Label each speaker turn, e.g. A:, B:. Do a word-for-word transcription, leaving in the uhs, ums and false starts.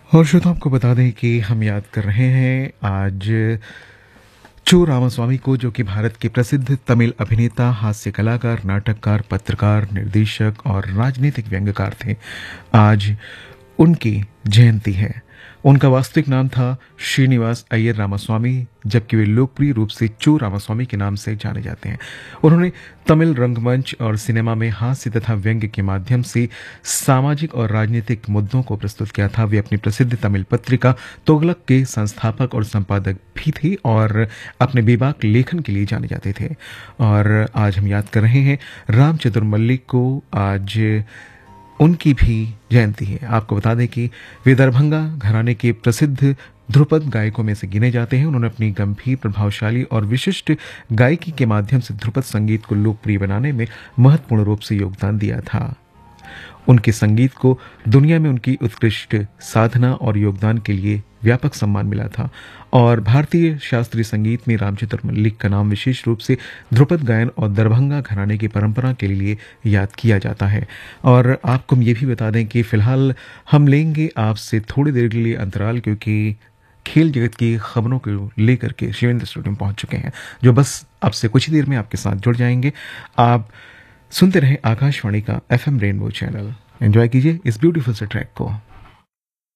A: और श्रोता आपको बता दें कि हम याद कर रहे हैं आज चो रामास्वामी को, जो कि भारत के प्रसिद्ध तमिल अभिनेता, हास्य कलाकार, नाटककार, पत्रकार, निर्देशक और राजनीतिक व्यंग्यकार थे। आज उनकी जयंती है। उनका वास्तविक नाम था श्रीनिवास अय्यर रामास्वामी, जबकि वे लोकप्रिय रूप से चो रामास्वामी के नाम से जाने जाते हैं। उन्होंने तमिल रंगमंच और सिनेमा में हास्य तथा व्यंग्य के माध्यम से सामाजिक और राजनीतिक मुद्दों को प्रस्तुत किया था। वे अपनी प्रसिद्ध तमिल पत्रिका तुगलक के संस्थापक और संपादक भी थे और अपने बेबाक लेखन के लिए जाने जाते थे। और आज हम याद कर रहे हैं राम चतुर मल्लिक को। आज उनकी भी जयंती है। आपको बता दें कि वे दरभंगा घराने के प्रसिद्ध ध्रुपद गायकों में से गिने जाते हैं। उन्होंने अपनी गंभीर, प्रभावशाली और विशिष्ट गायकी के माध्यम से ध्रुपद संगीत को लोकप्रिय बनाने में महत्वपूर्ण रूप से योगदान दिया था। उनके संगीत को दुनिया में उनकी उत्कृष्ट साधना और योगदान के लिए व्यापक सम्मान मिला था और भारतीय शास्त्रीय संगीत में रामचतुर मल्लिक का नाम विशेष रूप से ध्रुपद गायन और दरभंगा घराने की परंपरा के लिए याद किया जाता है। और आपको हम ये भी बता दें कि फिलहाल हम लेंगे आपसे थोड़ी देर के लिए अंतराल, क्योंकि खेल जगत की खबरों को लेकर के शिवेंद्र स्टूडियो में पहुंच चुके हैं, जो बस आपसे कुछ ही देर में आपके साथ जुड़ जाएंगे। आप सुनते रहें आकाशवाणी का F M rainbow channel. Enjoy कीजिए इस ब्यूटीफुल से ट्रैक को।